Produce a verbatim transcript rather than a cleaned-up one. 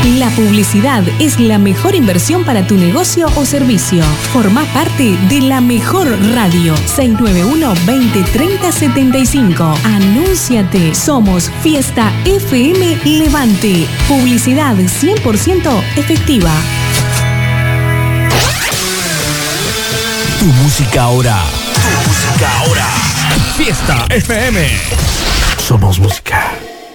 La publicidad es la mejor inversión para tu negocio o servicio. Forma parte de la mejor radio. seis nueve uno, veinte, treinta, setenta y cinco. Anúnciate. Somos Fiesta F M Levante. Publicidad cien por ciento efectiva. Tu música ahora. Tu música ahora. Fiesta F M. Somos música.